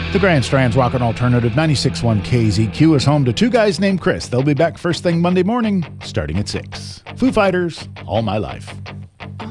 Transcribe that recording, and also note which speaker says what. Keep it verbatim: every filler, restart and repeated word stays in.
Speaker 1: The Grand Strand's Rockin' Alternative ninety-six point one K Z Q is home to two guys named Chris. They'll be back first thing Monday morning, starting at six. Foo Fighters, All My Life.